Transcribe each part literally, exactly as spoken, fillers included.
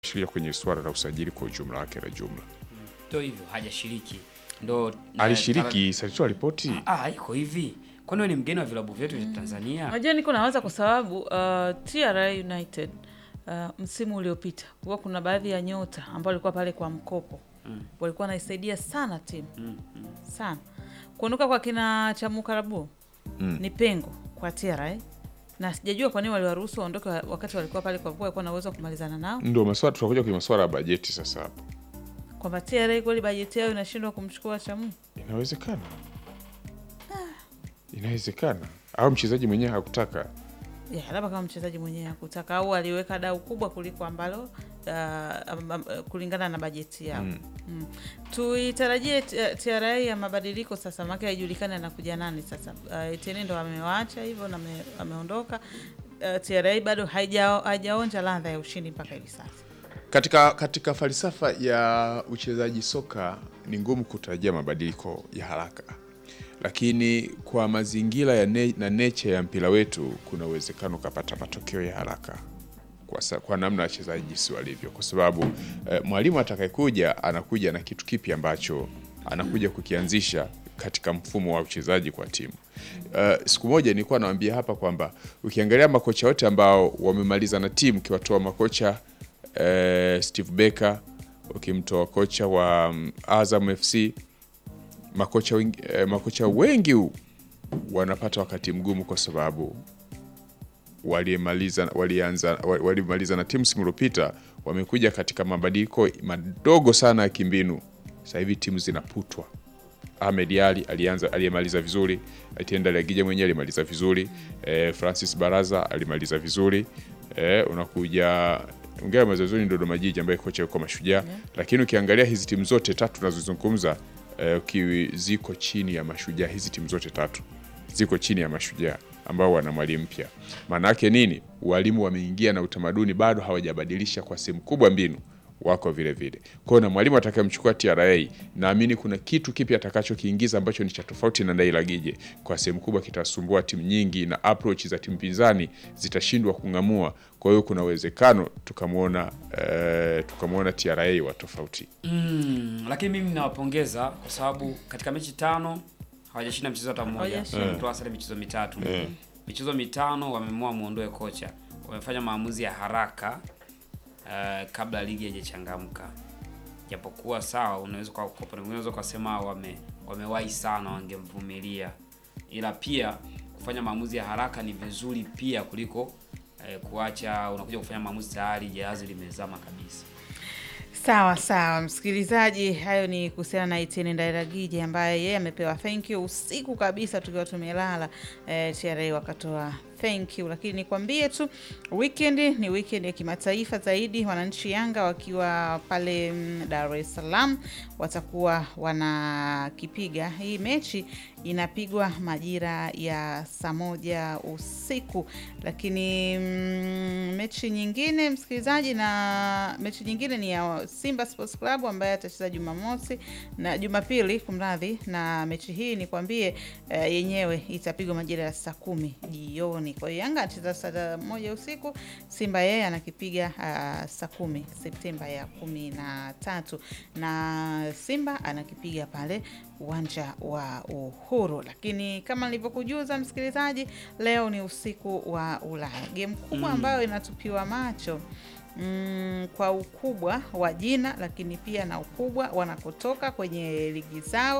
shiriki kwenye swala la usajili kwa ujumla wake la jumla. Ndio hivyo hajashiriki. Ndio alishiriki salitoa ripoti. Ah, iko hivi. Kwani wewe ni mgeni wa vilabu vyetu vya Tanzania? Unajua niko nawaza kwa sababu uh, T R A United uh, msimu uliopita huwa kuna baadhi ya nyota ambao walikuwa pale kwa mkopo. Mm. Walikuwa wanaisaidia sana timu. Mm. Mm. Sana. Kuondoka kwa kina Chamukarabu mm. ni pengo kwa T R A. Na sijajua kwa nini waliwaruhusu waondoke wakati walikuwa pale kwa mkopo, walikuwa na uwezo wa kumalizana nao. Ndio maswala tutakuja kwenye maswala ya bajeti sasa hapo. Kwamba T R A kweli bajeti yao inashindwa kumchukua Chamu. Inawezekana. Inawezekana. Au mchezaji mwenyewe hakutaka. Yeah, labda kama mchezaji mwenyewe hakutaka au aliweka dau kubwa kuliko ambalo uh, um, um, kulingana na bajeti yao. Mm. Mm. Tuitarajie T R A ya mabadiliko sasa, maana haijulikani anakuja nani sasa. Uh, Etienne ndo amewaacha hivyo na ameondoka. Uh, T R A bado haijaonja ladha ya ushindi mpaka hivi sasa. Katika katika falsafa ya uchezaji soka ni ngumu kutarajia mabadiliko ya haraka. Lakini kwa mazingira ya ne, na nature ya mpira wetu kuna uwezekano kupata matokeo ya haraka kwa, sa, kwa namna wachezaji jinsi walivyo, kwa sababu eh, mwalimu atakayekuja anakuja na kitu kipi ambacho anakuja kukianzisha katika mfumo wa uchezaji kwa timu. Uh, siku moja nilikuwa nawaambia hapa kwamba ukiangalia makocha wote ambao wamemaliza na timu, kiwatoa makocha eh, Steve Becker, ukimtoa kocha wa um, Azam F C, makocha wengi, eh, makocha wengi wanapata wakati mgumu kwa sababu walimaliza walianza walimaliza na timu simu iliyopita, wamekuja katika mabadiliko madogo sana ya kimbinu. Sasa hivi timu zinaputwa. Ahmed Ali alianza aliyemaliza vizuri, Etienne Lagije mwenyewe alimaliza vizuri, eh, Francis Baraza alimaliza vizuri, eh, unakuja ungea mazazoni Dodoma Jiji ambaye kocha yuko Mashujaa, yeah. Lakini ukiangalia hizi timu zote tatu tunazozungumza Uh, ziko chini ya Mashujaa. Hizi timu zote tatu ziko chini ya Mashujaa ambao wana mwalimu mpya. Maana yake nini? Walimu wameingia na utamaduni bado hawajabadilisha kwa sehemu kubwa mbinu, wako vile vile. Kwa hiyo na mwalimu atakayemchukua T R A, naamini kuna kitu kipi atakachokiingiza ambacho ni cha tofauti na Ndailagije. Kwa sehemu kubwa kitasumbua timu nyingi na approach za timu pinzani zitashindwa kungamua. Kwa hiyo kuna uwezekano tukamuona eh, tukamuona T R A wa tofauti. Mm, lakini mimi ninawapongeza kwa sababu katika mechi tano hawajashinda mchezo hata mmoja. Wametoa sare michezo mitatu. Mm. Michezo mitano wameamua muondoe kocha. Wamefanya maamuzi ya haraka uh, kabla ligi haijachangamka. Japokuwa sawa, unaweza kwa kwa unaweza kusema wame wamewahi sana, wangemvumilia. Ila pia kufanya maamuzi ya haraka ni vizuri pia kuliko eh, kuacha unakuja kufanya maamuzi tayari jahazi limezama kabisa. Sawa sawa msikilizaji, hayo ni kuhusiana na Etienne Ndairagije ambaye yeye amepewa thank you usiku kabisa tukiwa tumelala. eh, T R A wakatoa thank you, lakini nikwambie tu weekend ni weekend ya kimataifa zaidi. Wananchi Yanga wakiwa pale Dar es Salaam watakuwa wanakipiga. Hii mechi inapigwa majira ya saa moja usiku, lakini mm, mechi nyingine msikilizaji, na mechi nyingine ni ya Simba Sports Club ambaye atacheza Jumamosi na Jumapili kumradhi, na mechi hii nikwambie uh, yenyewe itapigwa majira ya saa kumi jioni. Kwa hiyo Yanga atacheza saa moja usiku, Simba yeye anakipiga uh, saa kumi Septemba ya kumi na tatu, na Simba anakipiga pale uwanja wa Uhuru. Lakini kama nilivyokujuza msikilizaji, leo ni usiku wa Ulaya, game kubwa mm. ambayo inatupiwa macho Mm, kwa ukubwa wa jina, lakini pia na ukubwa wanakotoka kwenye ligi zao.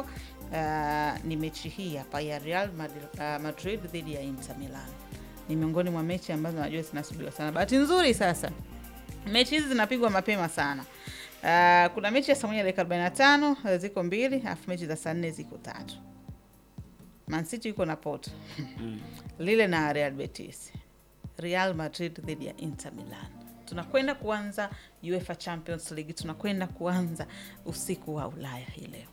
Uh, ni mechi hii hapa ya Real Madrid, uh, Madrid dhidi ya Inter Milan. Ni miongoni mwa mechi ambazo najua zinasubiriwa sana. Bahati nzuri sasa mechi hizi zinapigwa mapema sana. Uh, kuna mechi ya saa moja dakika arobaini na tano ziko mbili, afu mechi za saa nne ziko tatu. Man City yuko na Porto. Lille na Real Betis. Real Madrid dhidi ya Inter Milan. Tunakwenda kuanza UEFA Champions League, tunakwenda kuanza usiku wa Ulaya hii leo.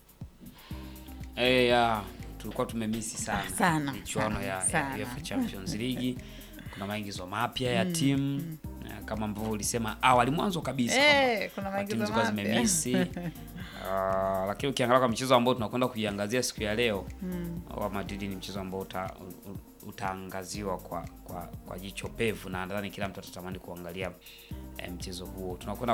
Eh, ya tulikuwa tumemisi sana sana michuano ya, ya UEFA Champions League. Kuna maingizo mapya ya timu mm, mm. kama ambavyo ulisema awali mwanzo kabisa eh, kuna maingizo mapya zimemisi. Uh, lakini ukiangalia kwa mchezo ambao tunakwenda kuiangazia siku ya leo mm. wa Madrid ni mchezo ambao uta, utaangaziwa kwa kwa kwa jicho pevu, na nadhani kila mtu atatamani kuangalia eh, mchezo huo. Tunakwenda